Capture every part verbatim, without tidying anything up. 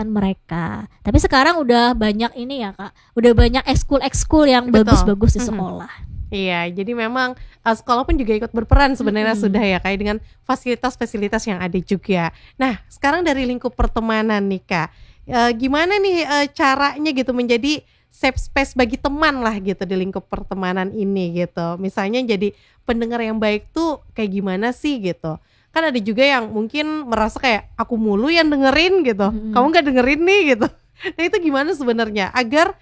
kegiatan mereka. Tapi sekarang udah banyak ini ya Kak, udah banyak ekskul-ekskul yang Betul. bagus-bagus di Mhm. sekolah. Iya, jadi memang uh, sekolah pun juga ikut berperan sebenarnya Mm-mm. sudah ya kayak dengan fasilitas-fasilitas yang ada juga. Nah, sekarang dari lingkup pertemanan nih Kak, uh, gimana nih uh, caranya gitu menjadi safe space bagi teman lah gitu di lingkup pertemanan ini gitu. Misalnya jadi pendengar yang baik tuh kayak gimana sih gitu. Kan ada juga yang mungkin merasa kayak aku mulu yang dengerin gitu, Mm-mm. kamu gak dengerin nih gitu. Nah itu gimana sebenarnya agar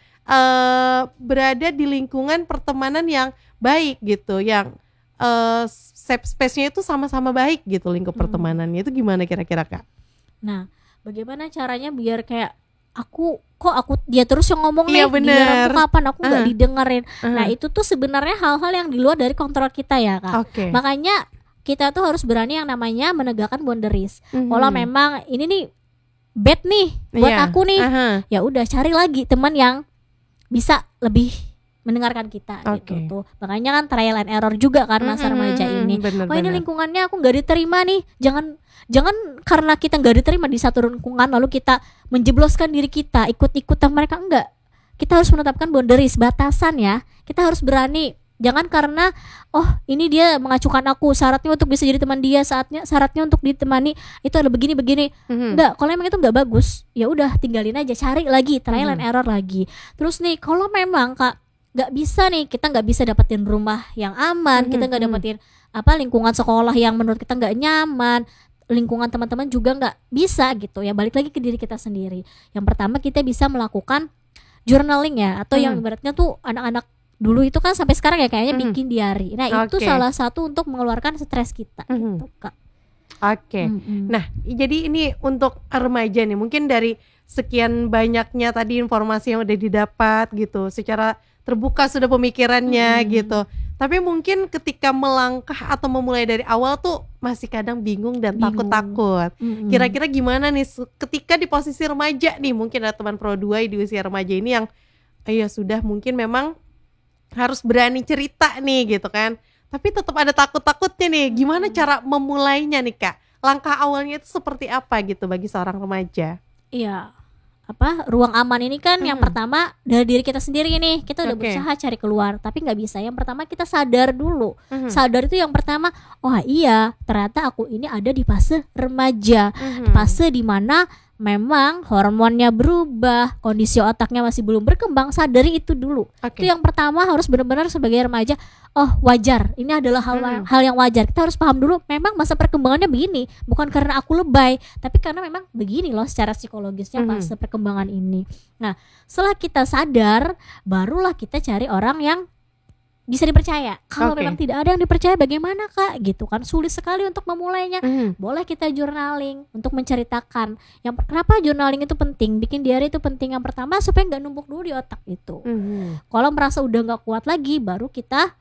Uh, berada di lingkungan pertemanan yang baik gitu, yang uh, safe space-nya itu sama-sama baik gitu lingkup Hmm. pertemanannya itu gimana kira-kira Kak? Nah, bagaimana caranya biar kayak aku kok aku dia terus yang ngomong Iya, nih, giliran bener. aku kapan aku nggak Uh. didengerin. Uh. Nah itu tuh sebenarnya hal-hal yang di luar dari kontrol kita ya Kak. Oke. Makanya kita tuh harus berani yang namanya menegakkan boundaries. Mhm. Kalau memang ini nih bad nih buat Iya. aku nih, Aha. ya udah cari lagi teman yang bisa lebih mendengarkan kita Oke. gitu tuh. Makanya kan trial and error juga kan masa Mhm, remaja ini. bener, Oh ini bener. lingkungannya aku nggak diterima nih. Jangan jangan karena kita nggak diterima di satu lingkungan lalu kita menjebloskan diri kita ikut-ikutan mereka, enggak. Kita harus menetapkan boundaries, batasan ya. Kita harus berani. Jangan karena oh ini dia mengacukan aku, syaratnya untuk bisa jadi teman dia, saatnya syaratnya untuk ditemani itu ada begini-begini. Mhm. Enggak, kalau emang itu enggak bagus, ya udah tinggalin aja, cari lagi, trial and Mhm. error lagi. Terus nih, kalau memang Kak nggak bisa nih, kita nggak bisa dapetin rumah yang aman, kita nggak Mhm. dapetin apa lingkungan sekolah yang menurut kita nggak nyaman, lingkungan teman-teman juga nggak bisa gitu ya. Balik lagi ke diri kita sendiri. Yang pertama kita bisa melakukan journaling ya, atau yang Mhm. ibaratnya tuh anak-anak dulu itu kan sampai sekarang ya kayaknya Mhm. bikin diary. Nah itu Oke. salah satu untuk mengeluarkan stres kita Mhm. gitu Kak. Oke. Mm-mm. Nah, jadi ini untuk remaja nih, mungkin dari sekian banyaknya tadi informasi yang udah didapat gitu, secara terbuka sudah pemikirannya Mm-mm. gitu. Tapi mungkin ketika melangkah atau memulai dari awal tuh masih kadang bingung dan Bingung. takut-takut. Mm-mm. Kira-kira gimana nih su- ketika di posisi remaja nih, mungkin ada teman Pro dua di usia remaja ini yang eh, ya sudah mungkin memang harus berani cerita nih gitu kan. Tapi tetap ada takut-takutnya nih. Gimana Hmm. cara memulainya nih Kak? Langkah awalnya itu seperti apa gitu bagi seorang remaja? Iya. Apa ruang aman ini kan yang Mhm. pertama dari diri kita sendiri nih. Kita udah Oke. berusaha cari keluar, tapi nggak bisa. Yang pertama kita sadar dulu. Mhm. Sadar itu yang pertama. Oh iya, ternyata aku ini ada di fase remaja. Mhm. Fase dimana memang hormonnya berubah, kondisi otaknya masih belum berkembang. Sadari itu dulu. Oke. Itu yang pertama, harus benar-benar sebagai remaja, oh wajar, ini adalah hal Hmm. hal yang wajar. Kita harus paham dulu memang masa perkembangannya begini, bukan karena aku lebay, tapi karena memang begini loh secara psikologisnya Mhm. fase perkembangan ini. Nah, setelah kita sadar, barulah kita cari orang yang bisa dipercaya. Kalau Oke. memang tidak ada yang dipercaya, bagaimana Kak? Gitu kan, sulit sekali untuk memulainya. Mhm. Boleh kita journaling untuk menceritakan. Yang kenapa journaling itu penting, bikin diary itu penting. Yang pertama supaya nggak numpuk dulu di otak itu. Mhm. Kalau merasa udah nggak kuat lagi, baru kita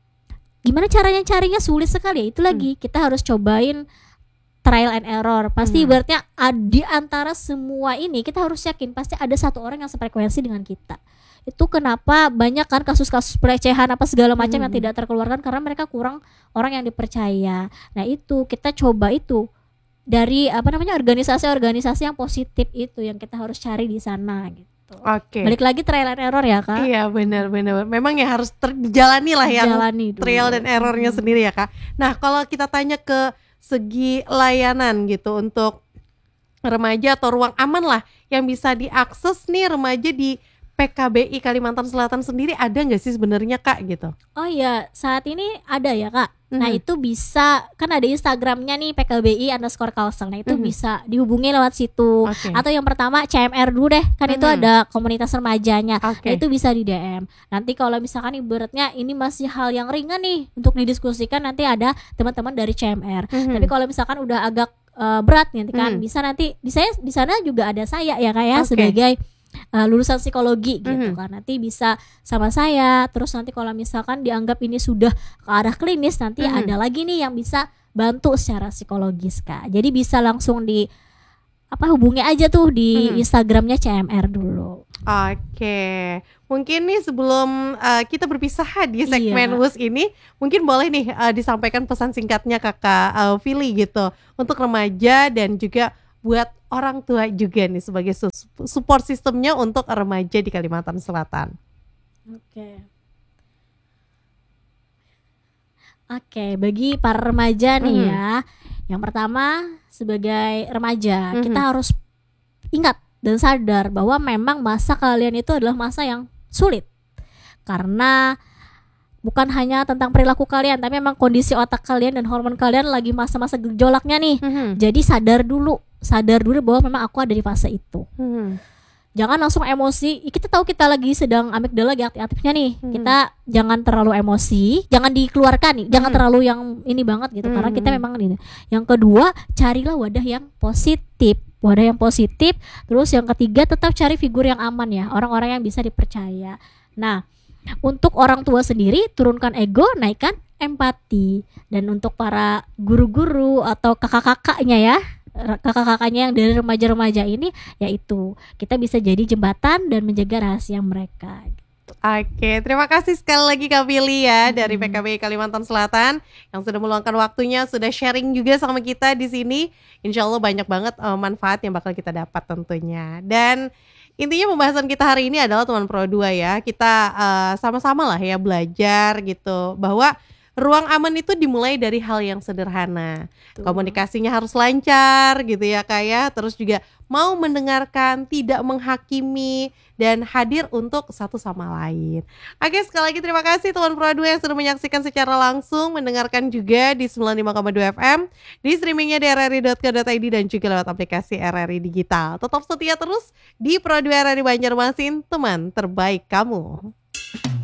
gimana caranya carinya sulit sekali. Ya itu lagi kita harus cobain trial and error. Pasti Mhm. ibaratnya ad- di antara semua ini kita harus yakin pasti ada satu orang yang sefrekuensi dengan kita. Itu kenapa banyak kan kasus-kasus pelecehan apa segala macam Mhm. yang tidak terkeluarkan karena mereka kurang orang yang dipercaya. Nah itu kita coba itu dari apa namanya organisasi-organisasi yang positif itu yang kita harus cari di sana gitu. Oke. Balik lagi trial and error ya Kak. Iya benar-benar. Memang ya harus ter- dijalani lah yang Jalani dulu. trial dan errornya Hmm. sendiri ya Kak. Nah kalau kita tanya ke segi layanan gitu untuk remaja atau ruang aman lah yang bisa diakses nih remaja di P K B I Kalimantan Selatan sendiri, ada nggak sih sebenarnya Kak gitu? Oh iya, saat ini ada ya Kak. Nah Mhm. itu bisa, kan ada Instagramnya nih P K B I underscore Kalsel. Nah itu Mhm. bisa dihubungi lewat situ. Oke. Atau yang pertama C M R dulu deh, kan itu Mhm. ada komunitas remajanya. Oke. Nah itu bisa di D M. Nanti kalau misalkan ibaratnya ini masih hal yang ringan nih untuk didiskusikan, nanti ada teman-teman dari C M R. Mhm. Tapi kalau misalkan udah agak eh, berat nanti kan Mhm. bisa nanti di saya di sana juga ada saya ya Kak ya, Oke. sebagai Uh, lulusan psikologi gitu Mhm. kan, nanti bisa sama saya. Terus nanti kalau misalkan dianggap ini sudah ke arah klinis, nanti Mhm. ada lagi nih yang bisa bantu secara psikologis Kak. Jadi bisa langsung di apa hubungi aja tuh di Mhm. Instagramnya C M R dulu. Oke, mungkin nih sebelum uh, kita berpisah di segmen Iya. W U S ini, mungkin boleh nih uh, disampaikan pesan singkatnya Kakak uh, Fili gitu untuk remaja dan juga buat orang tua juga nih sebagai sus- support sistemnya untuk remaja di Kalimantan Selatan? Oke. Oke, bagi para remaja nih Mhm. ya. Yang pertama, sebagai remaja, Mhm. kita harus ingat dan sadar bahwa memang masa kalian itu adalah masa yang sulit. Karena bukan hanya tentang perilaku kalian, tapi memang kondisi otak kalian dan hormon kalian lagi masa-masa gejolaknya nih. Mhm. Jadi sadar dulu, sadar dulu bahwa memang aku ada di fase itu. Mhm. Jangan langsung emosi. Kita tahu kita lagi sedang amigdala lagi aktif-aktifnya nih. Hmm. Kita jangan terlalu emosi, jangan dikeluarkan nih. Jangan Hmm. terlalu yang ini banget gitu. Karena kita Hmm. memang ini. Yang kedua, carilah wadah yang positif. Wadah yang positif. Terus yang ketiga, tetap cari figur yang aman ya. Orang-orang yang bisa dipercaya. Nah, untuk orang tua sendiri, turunkan ego, naikkan empati. Dan untuk para guru-guru atau kakak-kakaknya ya, kakak-kakaknya yang dari remaja-remaja ini, yaitu kita bisa jadi jembatan dan menjaga rahasia mereka. Oke, terima kasih sekali lagi Kak Billy ya Hmm. dari P K B I Kalimantan Selatan yang sudah meluangkan waktunya, sudah sharing juga sama kita di sini. Insya Allah banyak banget uh, manfaat yang bakal kita dapat tentunya. Dan intinya pembahasan kita hari ini adalah teman Pro dua ya. Kita uh, sama-sama lah ya belajar gitu bahwa ruang aman itu dimulai dari hal yang sederhana. Tuh. Komunikasinya harus lancar gitu ya Kak ya. Terus juga mau mendengarkan, tidak menghakimi, dan hadir untuk satu sama lain. Oke, sekali lagi terima kasih teman Pro dua yang sudah menyaksikan secara langsung, mendengarkan juga di sembilan puluh lima koma dua F M, di streamingnya di r r i dot co dot i d dan juga lewat aplikasi R R I Digital. Tetap setia terus di Pro dua R R I Banjarmasin, teman terbaik kamu.